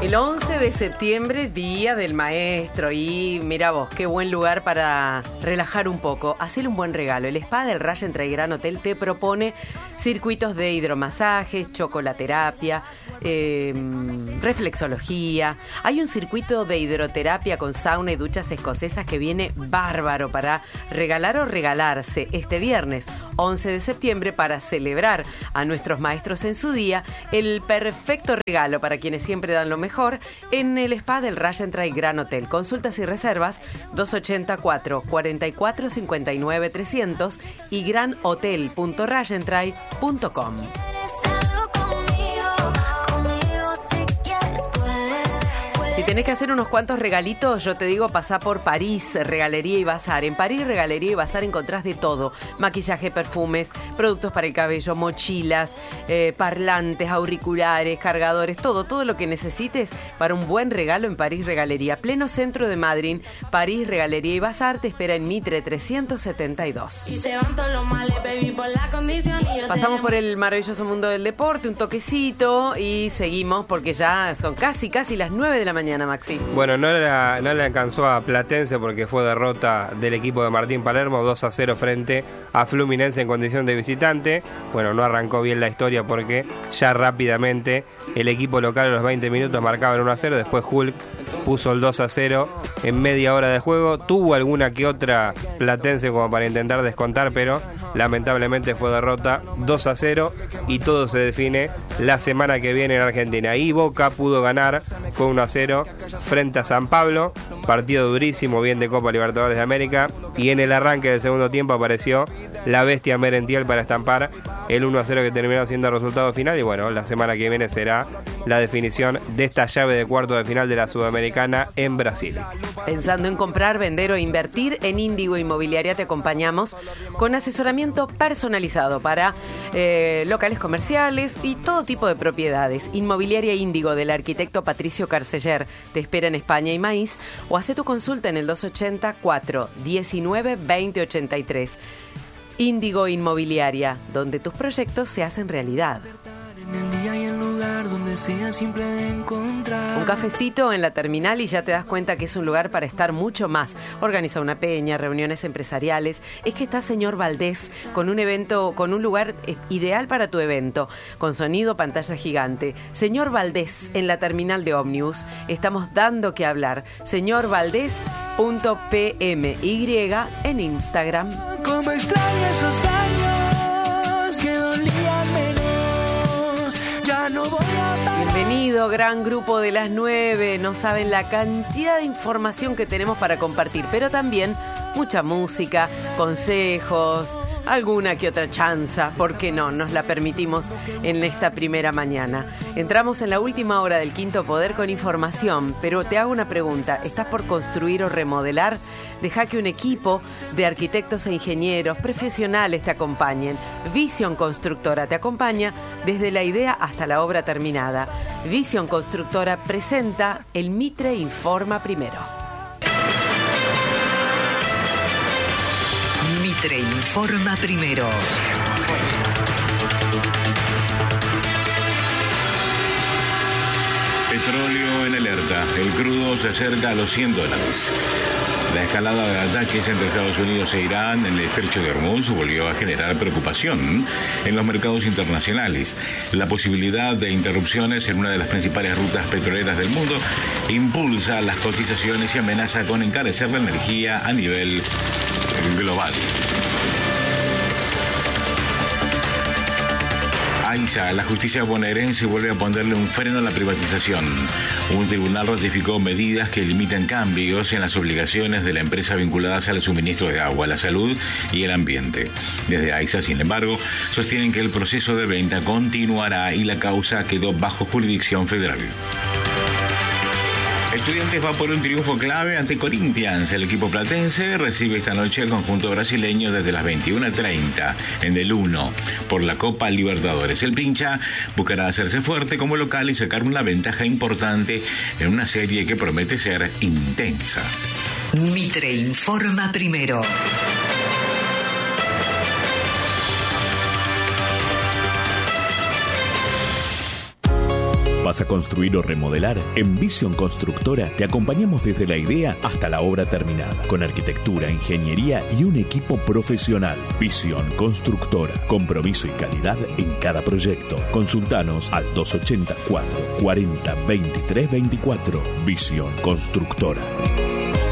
El 11 de septiembre, Día del Maestro, y mira vos, qué buen lugar para relajar un poco, hacerle un buen regalo. El spa del Ryan Trai Gran Hotel te propone circuitos de hidromasajes, chocolaterapia, reflexología. Hay un circuito de hidroterapia con sauna y duchas escocesas que viene bárbaro para regalar o regalarse este viernes 11 de septiembre para celebrar a nuestros maestros en su día. El perfecto regalo para quienes siempre dan lo mejor en el spa del Ryan Trai Gran Hotel. Consultas y reservas 284 44 59 300 y granhotel.ryantrai.com. Si tenés que hacer unos cuantos regalitos, yo te digo, pasá por París, Regalería y Bazar. En París, Regalería y Bazar encontrás de todo. Maquillaje, perfumes, productos para el cabello, mochilas, parlantes, auriculares, cargadores, todo lo que necesites para un buen regalo en París, Regalería. Pleno centro de Madrid, París, Regalería y Bazar te espera en Mitre 372. Pasamos por el maravilloso mundo del deporte, un toquecito y seguimos porque ya son casi las 9 de la mañana, Maxi. Bueno, no le alcanzó a Platense porque fue derrota del equipo de Martín Palermo 2-0 frente a Fluminense en condición de visitante. Bueno, no arrancó bien la historia porque ya rápidamente el equipo local a los 20 minutos marcaba el 1-0, después Hulk puso el 2-0 en media hora de juego. Tuvo alguna que otra Platense como para intentar descontar, pero lamentablemente fue derrota 2-0 y todo se define la semana que viene en Argentina. Y Boca pudo ganar, fue 1-0 frente a San Pablo, partido durísimo, bien de Copa Libertadores de América, y en el arranque del segundo tiempo apareció la bestia Merentiel para estampar el 1-0 que terminó siendo el resultado final. Y bueno, la semana que viene será la definición de esta llave de cuarto de final de la Sudamericana en Brasil. Pensando en comprar, vender o invertir, en Índigo Inmobiliaria te acompañamos con asesoramiento personalizado para locales comerciales y todo tipo de propiedades. Inmobiliaria Índigo del arquitecto Patricio Carceller te espera en España y Maíz, o hace tu consulta en el 284 19 20 83. Índigo Inmobiliaria, donde tus proyectos se hacen realidad. Un cafecito en la terminal y ya te das cuenta que es un lugar para estar mucho más. Organiza una peña, reuniones empresariales. Es que está Señor Valdés con un evento, con un lugar ideal para tu evento, con sonido, pantalla gigante. Señor Valdés en la terminal de ómnibus. Estamos dando que hablar. señorvaldés.pmy en Instagram. Como extraño esos años que dolían menos. Ya no voy a parar. Bienvenido, gran grupo de las 9. No saben la cantidad de información que tenemos para compartir, pero también mucha música, consejos, alguna que otra chanza, ¿por qué no? Nos la permitimos en esta primera mañana. Entramos en la última hora del Quinto Poder con información, pero te hago una pregunta. ¿Estás por construir o remodelar? Deja que un equipo de arquitectos e ingenieros profesionales te acompañen. Vision Constructora te acompaña desde la idea hasta la obra terminada. Vision Constructora presenta el Mitre Informa Primero. Mitre Informa Primero. Petróleo en alerta. El crudo se acerca a los $100. La escalada de ataques entre Estados Unidos e Irán en el estrecho de Hormuz volvió a generar preocupación en los mercados internacionales. La posibilidad de interrupciones en una de las principales rutas petroleras del mundo impulsa las cotizaciones y amenaza con encarecer la energía a nivel global. AISA, la justicia bonaerense vuelve a ponerle un freno a la privatización. Un tribunal ratificó medidas que limitan cambios en las obligaciones de la empresa vinculadas al suministro de agua, la salud y el ambiente. Desde AISA, sin embargo, sostienen que el proceso de venta continuará y la causa quedó bajo jurisdicción federal. Estudiantes va por un triunfo clave ante Corinthians. El equipo platense recibe esta noche al conjunto brasileño desde las 21:30 en el 1 por la Copa Libertadores. El Pincha buscará hacerse fuerte como local y sacar una ventaja importante en una serie que promete ser intensa. Mitre Informa Primero. ¿Vas a construir o remodelar? En Vision Constructora te acompañamos desde la idea hasta la obra terminada, con arquitectura, ingeniería y un equipo profesional. Vision Constructora, compromiso y calidad en cada proyecto. Consultanos al 284 40 23 24. Vision Constructora.